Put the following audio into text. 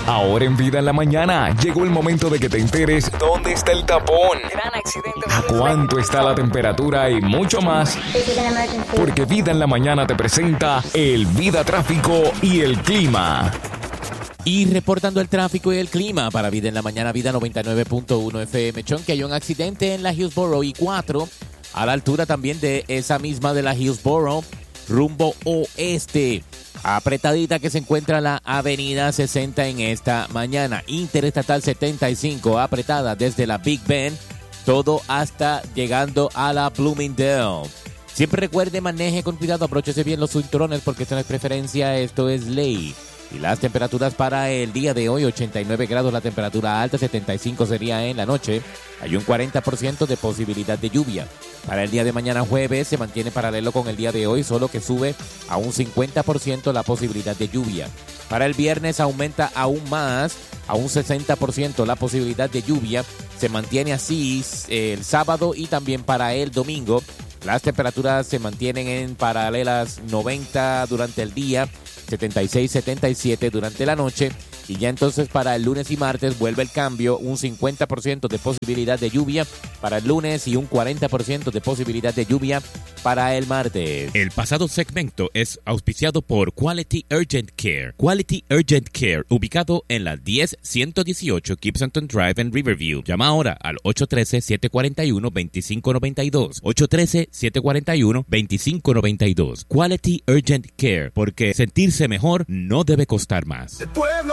Ahora en Vida en la Mañana, llegó el momento de que te enteres dónde está el tapón, Gran accidente. a cuánto está la temperatura y mucho más. Porque Vida en la Mañana te presenta el Vida Tráfico y el Clima. Y reportando el tráfico y el clima para Vida en la Mañana, Vida 99.1 FM. Que hay un accidente en la Hillsborough I-4, a la altura también de esa misma de la Hillsborough, rumbo oeste. Apretadita que se encuentra la avenida 60 en esta mañana. Interestatal 75, apretada desde la Big Bend, todo hasta llegando a la Bloomingdale. Siempre recuerde, maneje con cuidado, abróchese bien los cinturones porque esto no es preferencia, esto es ley. Y las temperaturas para el día de hoy, 89 grados la temperatura alta, 75 sería en la noche. Hay un 40% de posibilidad de lluvia. Para el día de mañana jueves se mantiene paralelo con el día de hoy, solo que sube a un 50% la posibilidad de lluvia. Para el viernes aumenta aún más, a un 60% la posibilidad de lluvia. Se mantiene así el sábado y también para el domingo. Las temperaturas se mantienen en paralelas 90 durante el día, 76, 77 durante la noche. Y ya entonces para el lunes y martes vuelve el cambio, un 50% de posibilidad de lluvia para el lunes y un 40% de posibilidad de lluvia para el martes. El pasado segmento es auspiciado por Quality Urgent Care. Quality Urgent Care, ubicado en la 10118 Gibsonton Drive en Riverview. Llama ahora al 813-741-2592. 813-741-2592. Quality Urgent Care, porque sentirse mejor no debe costar más.